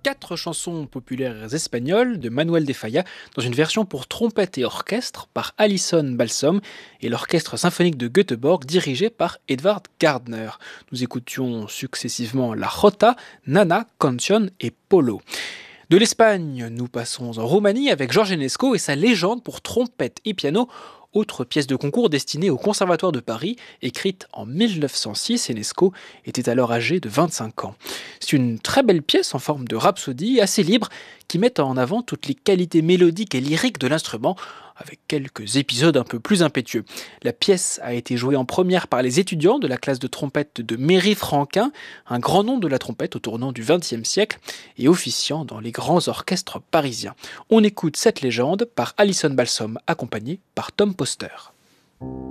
4 chansons populaires espagnoles de Manuel de Falla dans une version pour trompette et orchestre par Alison Balsom et l'orchestre symphonique de Göteborg dirigé par Edvard Gardner. Nous écoutions successivement La Jota, Nana, Canción et Polo. De l'Espagne, nous passons en Roumanie avec George Enesco et sa légende pour trompette et piano, autre pièce de concours destinée au Conservatoire de Paris, écrite en 1906. Enesco était alors âgé de 25 ans. C'est une très belle pièce en forme de rhapsodie, assez libre, qui met en avant toutes les qualités mélodiques et lyriques de l'instrument, avec quelques épisodes un peu plus impétueux. La pièce a été jouée en première par les étudiants de la classe de trompette de Méry-Franquin, un grand nom de la trompette au tournant du XXe siècle et officiant dans les grands orchestres parisiens. On écoute cette légende par Alison Balsom, accompagnée par Tom Poster.